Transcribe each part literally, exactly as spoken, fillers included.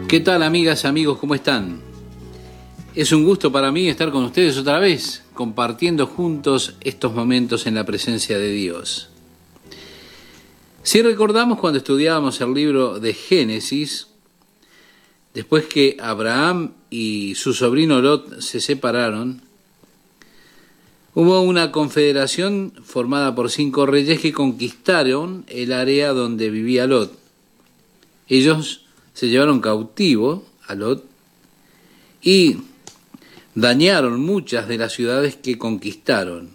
¿Qué tal, amigas, amigos? ¿Cómo están? Es un gusto para mí estar con ustedes otra vez, compartiendo juntos estos momentos en la presencia de Dios. Si recordamos cuando estudiábamos el libro de Génesis, después que Abraham y su sobrino Lot se separaron, hubo una confederación formada por cinco reyes que conquistaron el área donde vivía Lot. Ellos se llevaron cautivo a Lot y dañaron muchas de las ciudades que conquistaron.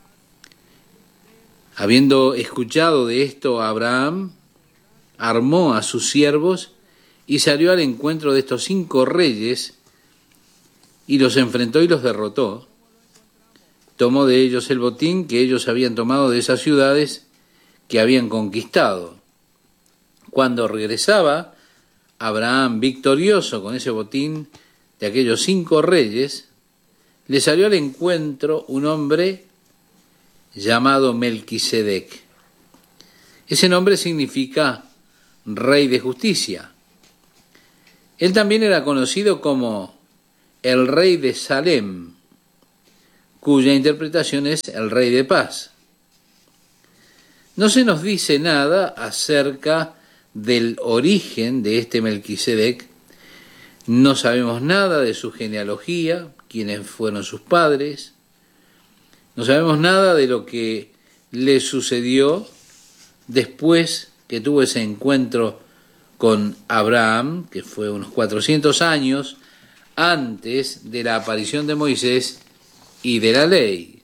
Habiendo escuchado de esto, Abraham armó a sus siervos y salió al encuentro de estos cinco reyes y los enfrentó y los derrotó. Tomó de ellos el botín que ellos habían tomado de esas ciudades que habían conquistado. Cuando regresaba Abraham victorioso con ese botín de aquellos cinco reyes, le salió al encuentro un hombre llamado Melquisedec. Ese nombre significa rey de justicia. Él también era conocido como el rey de Salem, cuya interpretación es el rey de paz. No se nos dice nada acerca del origen de este Melquisedec. No sabemos nada de su genealogía, quiénes fueron sus padres. No sabemos nada de lo que le sucedió después que tuvo ese encuentro con Abraham, que fue unos cuatrocientos años antes de la aparición de Moisés y de la ley.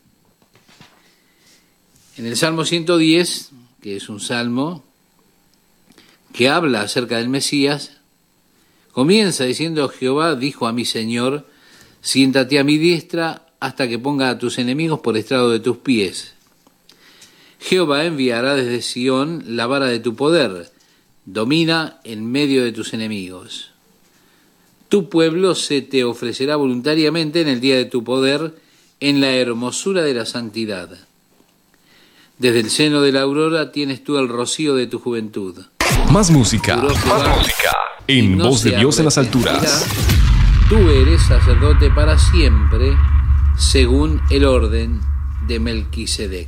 En el Salmo ciento diez, que es un salmo que habla acerca del Mesías, comienza diciendo: Jehová dijo a mi Señor, siéntate a mi diestra hasta que ponga a tus enemigos por estrado de tus pies. Jehová enviará desde Sión la vara de tu poder, domina en medio de tus enemigos. Tu pueblo se te ofrecerá voluntariamente en el día de tu poder, en la hermosura de la santidad. Desde el seno de la aurora tienes tú el rocío de tu juventud. Más música, más música, en no Voz de Dios en las alturas. Tú eres sacerdote para siempre, según el orden de Melquisedec.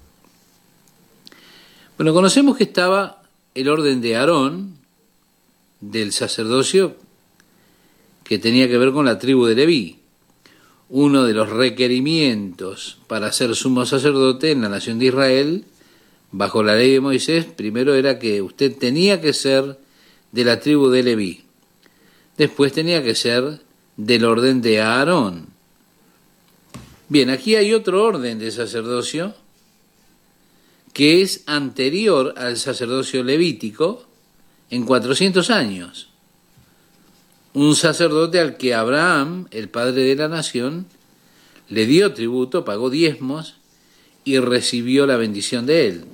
Bueno, conocemos que estaba el orden de Aarón, del sacerdocio, que tenía que ver con la tribu de Leví. Uno de los requerimientos para ser sumo sacerdote en la nación de Israel, bajo la ley de Moisés, primero era que usted tenía que ser de la tribu de Leví. Después tenía que ser del orden de Aarón. Bien, aquí hay otro orden de sacerdocio que es anterior al sacerdocio levítico en cuatrocientos años. Un sacerdote al que Abraham, el padre de la nación, le dio tributo, pagó diezmos y recibió la bendición de él.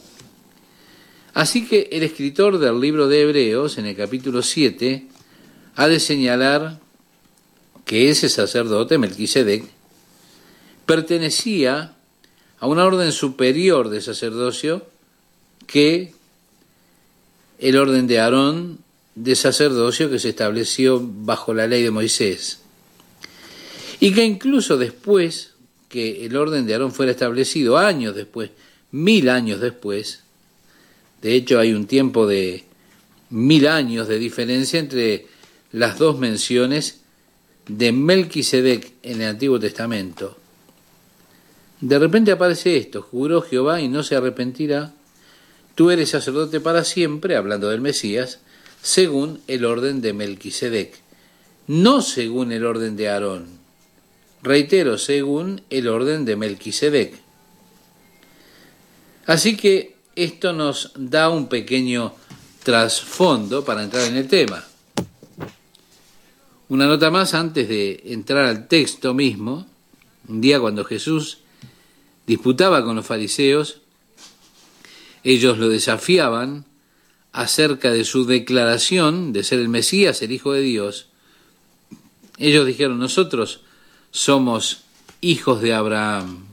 Así que el escritor del libro de Hebreos, en el capítulo siete, ha de señalar que ese sacerdote, Melquisedec, pertenecía a una orden superior de sacerdocio que el orden de Aarón de sacerdocio que se estableció bajo la ley de Moisés. Y que incluso después que el orden de Aarón fuera establecido, años después, mil años después, de hecho hay un tiempo de mil años de diferencia entre las dos menciones de Melquisedec en el Antiguo Testamento. De repente aparece esto: juró Jehová y no se arrepentirá, tú eres sacerdote para siempre, hablando del Mesías, según el orden de Melquisedec, no según el orden de Aarón. Reitero, según el orden de Melquisedec. Así que esto nos da un pequeño trasfondo para entrar en el tema. Una nota más antes de entrar al texto mismo. Un día cuando Jesús disputaba con los fariseos, ellos lo desafiaban acerca de su declaración de ser el Mesías, el Hijo de Dios. Ellos dijeron: nosotros somos hijos de Abraham.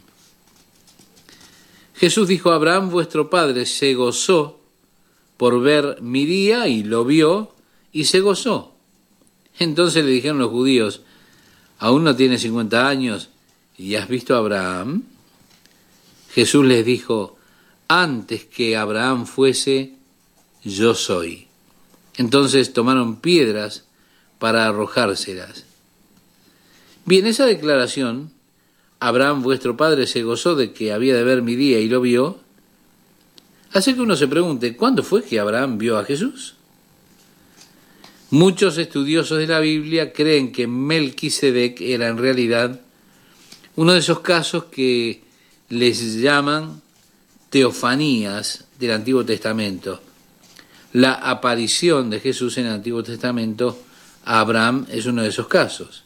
Jesús dijo: Abraham vuestro padre se gozó por ver mi día, y lo vio y se gozó. Entonces le dijeron los judíos: ¿aún no tienes cincuenta años y has visto a Abraham? Jesús les dijo: antes que Abraham fuese, yo soy. Entonces tomaron piedras para arrojárselas. Bien, esa declaración, Abraham vuestro padre se gozó de que había de ver mi día y lo vio, hace que uno se pregunte: ¿cuándo fue que Abraham vio a Jesús? Muchos estudiosos de la Biblia creen que Melquisedec era en realidad uno de esos casos que les llaman teofanías del Antiguo Testamento. La aparición de Jesús en el Antiguo Testamento a Abraham es uno de esos casos.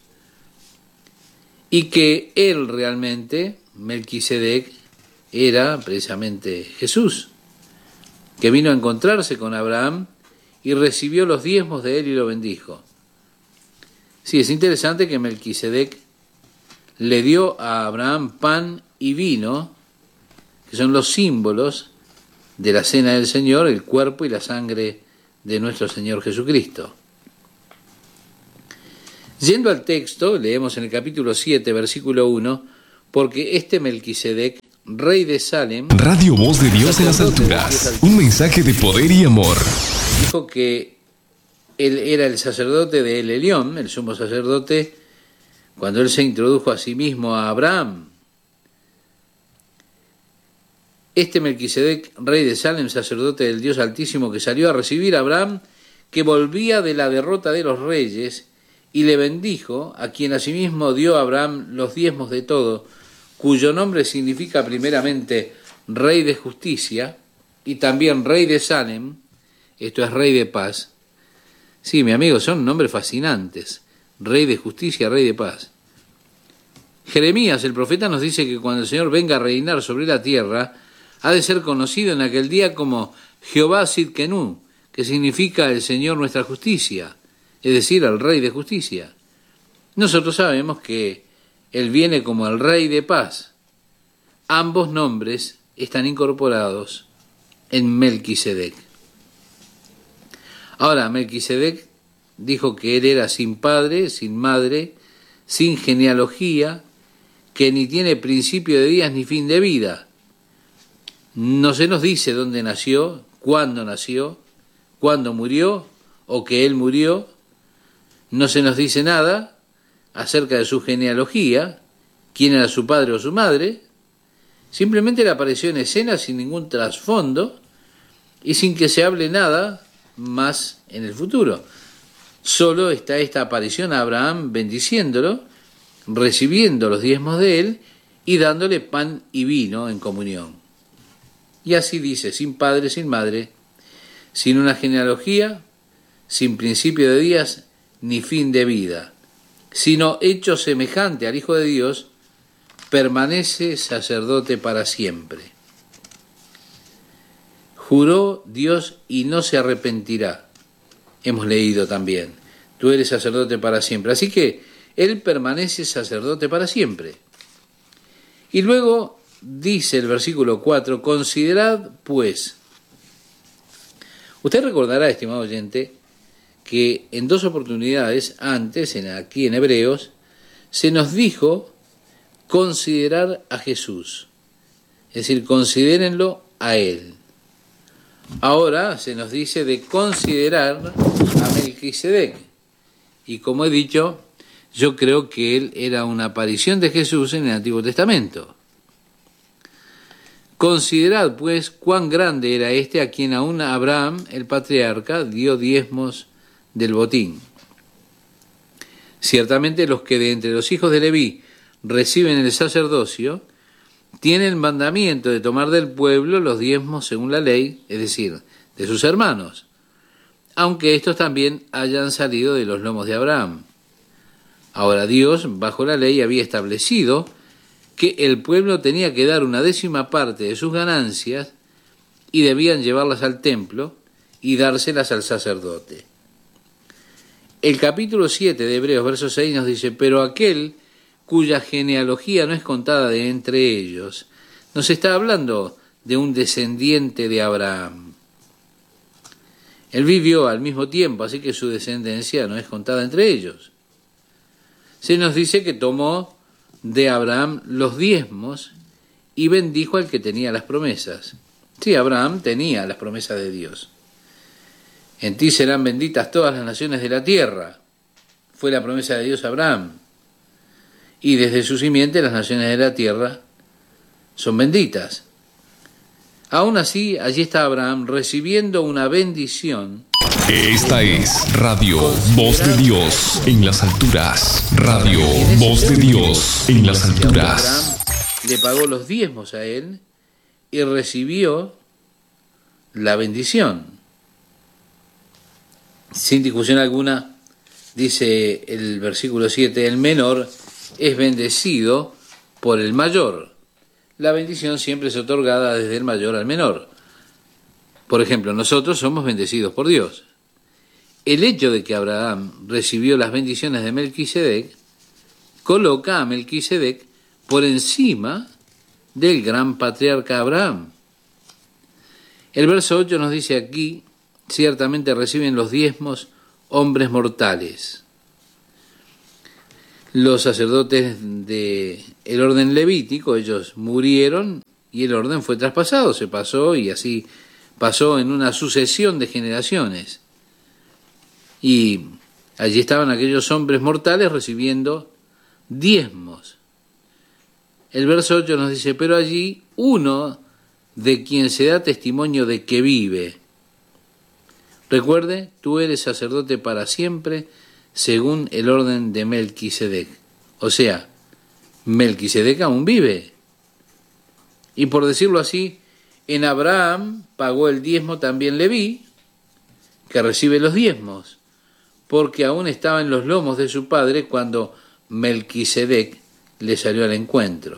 Y que él realmente, Melquisedec, era precisamente Jesús, que vino a encontrarse con Abraham y recibió los diezmos de él y lo bendijo. Sí, es interesante que Melquisedec le dio a Abraham pan y vino, que son los símbolos de la cena del Señor, el cuerpo y la sangre de nuestro Señor Jesucristo. Yendo al texto, leemos en el capítulo siete, versículo uno, porque este Melquisedec, rey de Salem, Radio Voz de Dios en las alturas, un mensaje de poder y amor. Dijo que él era el sacerdote de El Elión, el sumo sacerdote, cuando él se introdujo a sí mismo a Abraham. Este Melquisedec, rey de Salem, sacerdote del Dios Altísimo, que salió a recibir a Abraham, que volvía de la derrota de los reyes, y le bendijo, a quien asimismo dio a Abraham los diezmos de todo, cuyo nombre significa primeramente Rey de Justicia, y también Rey de Salem, esto es Rey de Paz. Sí, mi amigo, son nombres fascinantes. Rey de Justicia, Rey de Paz. Jeremías, el profeta, nos dice que cuando el Señor venga a reinar sobre la tierra, ha de ser conocido en aquel día como Jehová Sidkenu, que significa el Señor nuestra justicia, es decir, el Rey de Justicia. Nosotros sabemos que Él viene como el Rey de Paz. Ambos nombres están incorporados en Melquisedec. Ahora, Melquisedec dijo que él era sin padre, sin madre, sin genealogía, que ni tiene principio de días ni fin de vida. No se nos dice dónde nació, cuándo nació, cuándo murió o que él murió. No se nos dice nada acerca de su genealogía, quién era su padre o su madre. Simplemente le apareció en escena sin ningún trasfondo y sin que se hable nada más en el futuro. Solo está esta aparición a Abraham bendiciéndolo, recibiendo los diezmos de él y dándole pan y vino en comunión. Y así dice: sin padre, sin madre, sin una genealogía, sin principio de días ni fin de vida, sino hecho semejante al Hijo de Dios, permanece sacerdote para siempre. Juró Dios y no se arrepentirá. Hemos leído también: tú eres sacerdote para siempre. Así que Él permanece sacerdote para siempre. Y luego dice el versículo cuatro: considerad pues. Usted recordará, estimado oyente, que en dos oportunidades antes, en, aquí en Hebreos, se nos dijo considerar a Jesús. Es decir, considérenlo a Él. Ahora se nos dice de considerar a Melquisedec. Y como he dicho, yo creo que él era una aparición de Jesús en el Antiguo Testamento. Considerad, pues, cuán grande era este a quien aún Abraham, el patriarca, dio diezmos del botín. Ciertamente los que de entre los hijos de Leví reciben el sacerdocio, tiene el mandamiento de tomar del pueblo los diezmos según la ley, es decir, de sus hermanos, aunque estos también hayan salido de los lomos de Abraham. Ahora Dios, bajo la ley, había establecido que el pueblo tenía que dar una décima parte de sus ganancias y debían llevarlas al templo y dárselas al sacerdote. El capítulo siete de Hebreos, verso seis, nos dice: pero aquel cuya genealogía no es contada de entre ellos, nos está hablando de un descendiente de Abraham. Él vivió al mismo tiempo, así que su descendencia no es contada entre ellos. Se nos dice que tomó de Abraham los diezmos y bendijo al que tenía las promesas. Sí, Abraham tenía las promesas de Dios. En ti serán benditas todas las naciones de la tierra. Fue la promesa de Dios a Abraham. Y desde su simiente las naciones de la tierra son benditas. Aún así, allí está Abraham recibiendo una bendición. Esta es Radio Voz de Dios en las alturas. Radio Voz de Dios en las alturas. Abraham le pagó los diezmos a él y recibió la bendición. Sin discusión alguna, dice el versículo siete, el menor es bendecido por el mayor. La bendición siempre es otorgada desde el mayor al menor. Por ejemplo, nosotros somos bendecidos por Dios. El hecho de que Abraham recibió las bendiciones de Melquisedec coloca a Melquisedec por encima del gran patriarca Abraham. El verso ocho nos dice aquí, ciertamente reciben los diezmos hombres mortales. Los sacerdotes del orden levítico, ellos murieron y el orden fue traspasado, se pasó y así pasó en una sucesión de generaciones. Y allí estaban aquellos hombres mortales recibiendo diezmos. El verso ocho nos dice, pero allí uno de quien se da testimonio de que vive. Recuerde, tú eres sacerdote para siempre, según el orden de Melquisedec. O sea, Melquisedec aún vive. Y por decirlo así, en Abraham pagó el diezmo también Leví, que recibe los diezmos, porque aún estaba en los lomos de su padre cuando Melquisedec le salió al encuentro.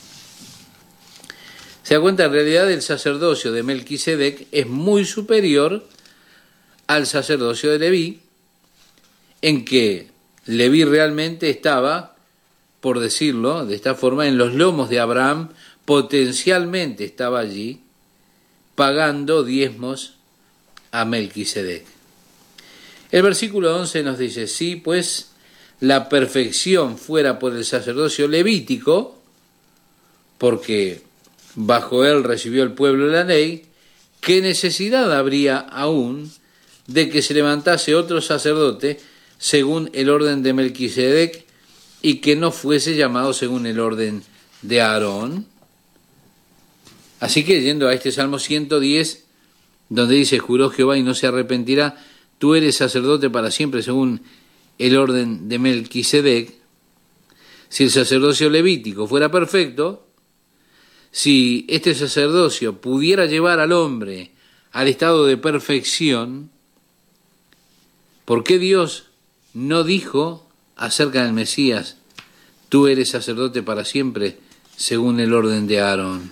Se da cuenta, en realidad el sacerdocio de Melquisedec es muy superior al sacerdocio de Leví, en que Leví realmente estaba, por decirlo de esta forma, en los lomos de Abraham, potencialmente estaba allí, pagando diezmos a Melquisedec. El versículo once nos dice, si pues la perfección fuera por el sacerdocio levítico, porque bajo él recibió el pueblo la ley, ¿qué necesidad habría aún de que se levantase otro sacerdote según el orden de Melquisedec y que no fuese llamado según el orden de Aarón? Así que yendo a este Salmo ciento diez, donde dice, juró Jehová y no se arrepentirá, tú eres sacerdote para siempre según el orden de Melquisedec. Si el sacerdocio levítico fuera perfecto, si este sacerdocio pudiera llevar al hombre al estado de perfección, ¿por qué Dios no dijo acerca del Mesías, tú eres sacerdote para siempre según el orden de Aarón?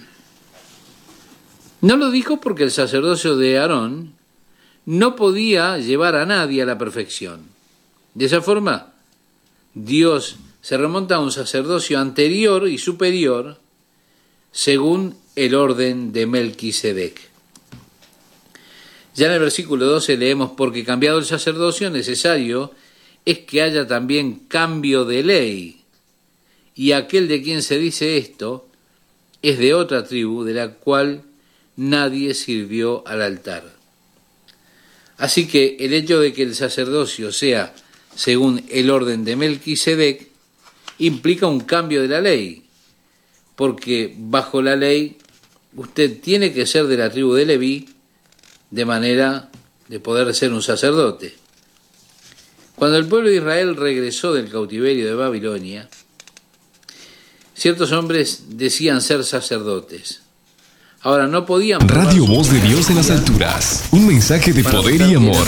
No lo dijo porque el sacerdocio de Aarón no podía llevar a nadie a la perfección. De esa forma, Dios se remonta a un sacerdocio anterior y superior según el orden de Melquisedec. Ya en el versículo doce leemos, porque cambiado el sacerdocio, necesario es que haya también cambio de ley, y aquel de quien se dice esto es de otra tribu, de la cual nadie sirvió al altar. Así que el hecho de que el sacerdocio sea según el orden de Melquisedec implica un cambio de la ley, porque bajo la ley usted tiene que ser de la tribu de Leví de manera de poder ser un sacerdote. Cuando el pueblo de Israel regresó del cautiverio de Babilonia, ciertos hombres decían ser sacerdotes. Ahora no podían... Radio Voz de Dios en las alturas. Un mensaje de poder y amor.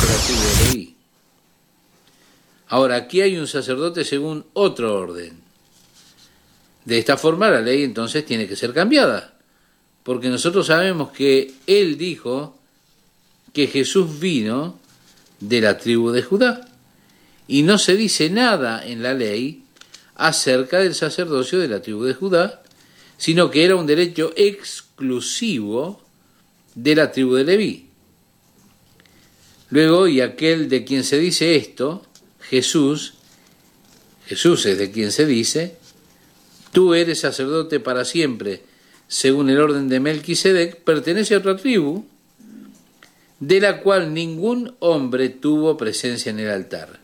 Ahora aquí hay un sacerdote según otro orden. De esta forma la ley entonces tiene que ser cambiada, porque nosotros sabemos que él dijo que Jesús vino de la tribu de Judá, y no se dice nada en la ley acerca del sacerdocio de la tribu de Judá, sino que era un derecho exclusivo de la tribu de Leví. Luego, y aquel de quien se dice esto, Jesús, Jesús es de quien se dice, tú eres sacerdote para siempre, según el orden de Melquisedec, pertenece a otra tribu, de la cual ningún hombre tuvo presencia en el altar.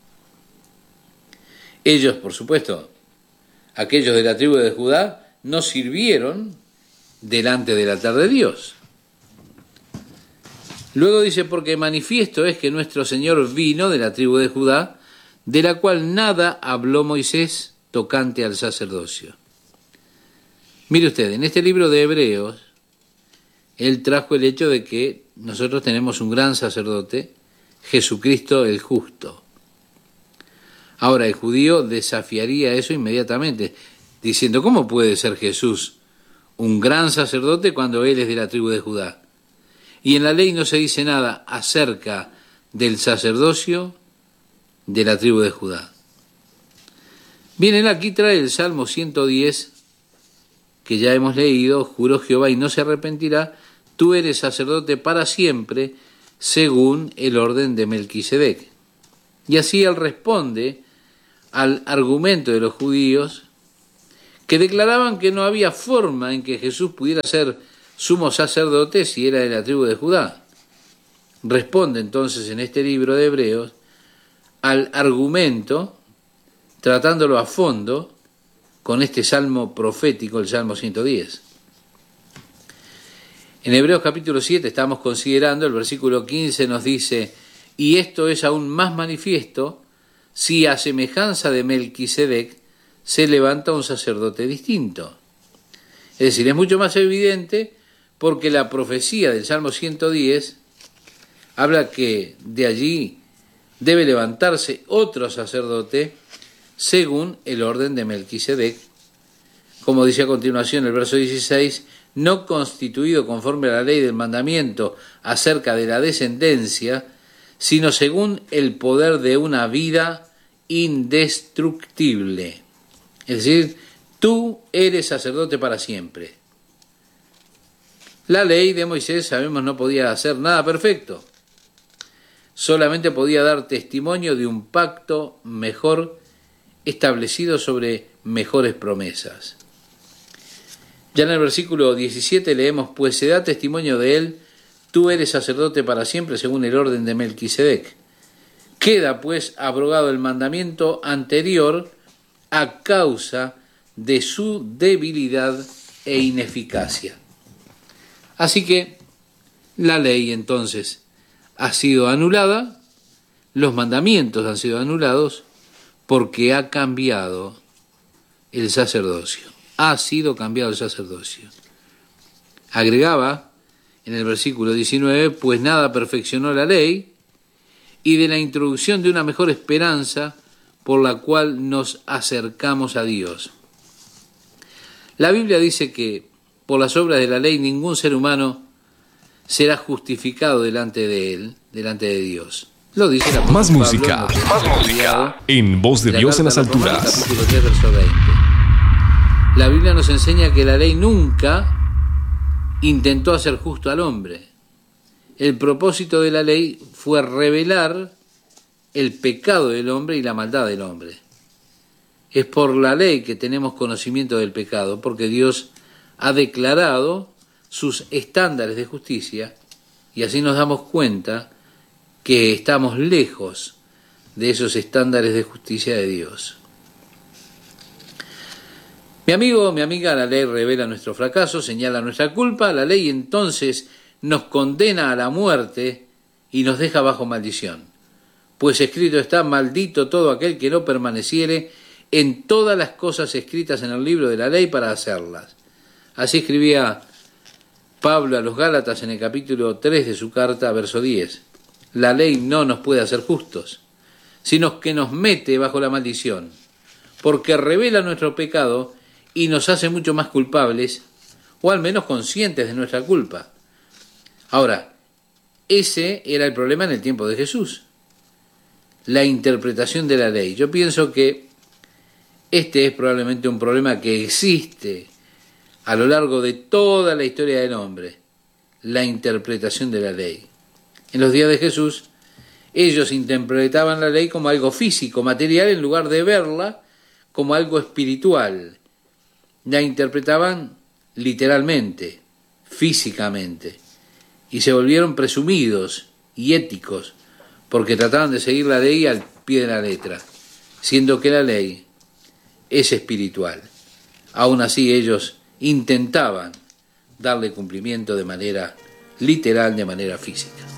Ellos, por supuesto, aquellos de la tribu de Judá, no sirvieron delante del altar de Dios. Luego dice, porque manifiesto es que nuestro Señor vino de la tribu de Judá, de la cual nada habló Moisés tocante al sacerdocio. Mire usted, en este libro de Hebreos, él trajo el hecho de que nosotros tenemos un gran sacerdote, Jesucristo el justo. Ahora, el judío desafiaría eso inmediatamente, diciendo, ¿cómo puede ser Jesús un gran sacerdote cuando él es de la tribu de Judá? Y en la ley no se dice nada acerca del sacerdocio de la tribu de Judá. Bien, él aquí trae el Salmo ciento diez, que ya hemos leído, juró Jehová y no se arrepentirá, tú eres sacerdote para siempre, según el orden de Melquisedec. Y así él responde al argumento de los judíos que declaraban que no había forma en que Jesús pudiera ser sumo sacerdote si era de la tribu de Judá. Responde entonces en este libro de Hebreos al argumento, tratándolo a fondo, con este salmo profético, el Salmo ciento diez. En Hebreos capítulo siete estamos considerando, el versículo quince nos dice, y esto es aún más manifiesto si a semejanza de Melquisedec se levanta un sacerdote distinto. Es decir, es mucho más evidente porque la profecía del Salmo ciento diez habla que de allí debe levantarse otro sacerdote según el orden de Melquisedec, como dice a continuación el verso dieciséis, no constituido conforme a la ley del mandamiento acerca de la descendencia, sino según el poder de una vida indestructible. Es decir, tú eres sacerdote para siempre. La ley de Moisés, sabemos, no podía hacer nada perfecto. Solamente podía dar testimonio de un pacto mejor establecido sobre mejores promesas. Ya en el versículo diecisiete leemos, pues se da testimonio de él, tú eres sacerdote para siempre según el orden de Melquisedec. Queda pues abrogado el mandamiento anterior a causa de su debilidad e ineficacia. Así que la ley entonces ha sido anulada, los mandamientos han sido anulados porque ha cambiado el sacerdocio, ha sido cambiado el sacerdocio. Agregaba en el versículo diecinueve, pues nada perfeccionó la ley, y de la introducción de una mejor esperanza por la cual nos acercamos a Dios. La Biblia dice que por las obras de la ley ningún ser humano será justificado delante de él, delante de Dios. Lo dice la Más Pablo, música, en más música en Voz de la Dios en carta las a los Romanos, alturas. capítulo tres, verso veinte. La Biblia nos enseña que la ley nunca intentó hacer justo al hombre. El propósito de la ley fue revelar el pecado del hombre y la maldad del hombre. Es por la ley que tenemos conocimiento del pecado, porque Dios ha declarado sus estándares de justicia y así nos damos cuenta que estamos lejos de esos estándares de justicia de Dios. Mi amigo, mi amiga, la ley revela nuestro fracaso, señala nuestra culpa, la ley entonces nos condena a la muerte y nos deja bajo maldición. Pues escrito está, maldito todo aquel que no permaneciere en todas las cosas escritas en el libro de la ley para hacerlas. Así escribía Pablo a los Gálatas en el capítulo tres de su carta, verso diez. La ley no nos puede hacer justos, sino que nos mete bajo la maldición, porque revela nuestro pecado y nos hace mucho más culpables, o al menos conscientes de nuestra culpa. Ahora, ese era el problema en el tiempo de Jesús, la interpretación de la ley. Yo pienso que este es probablemente un problema que existe a lo largo de toda la historia del hombre, la interpretación de la ley. En los días de Jesús Ellos interpretaban la ley como algo físico, material, en lugar de verla como algo espiritual. La interpretaban literalmente, físicamente, y se volvieron presumidos y éticos, porque trataban de seguir la ley al pie de la letra, siendo que la ley es espiritual. Aún así ellos intentaban darle cumplimiento de manera literal, de manera física.